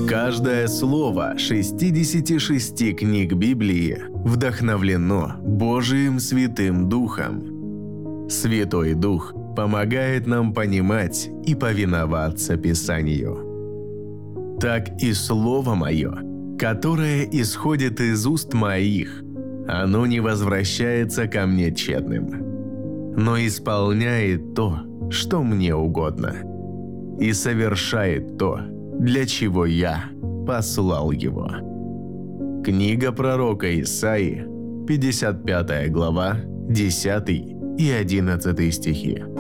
Каждое слово 66 книг Библии вдохновлено Божиим Святым Духом. Святой Дух помогает нам понимать и повиноваться Писанию. Так и Слово Мое, которое исходит из уст моих, оно не возвращается ко мне тщетным, но исполняет то, что мне угодно, и совершает то, для чего я послал его. Книга пророка Исаии, 55 глава, 10 и 11 стихи.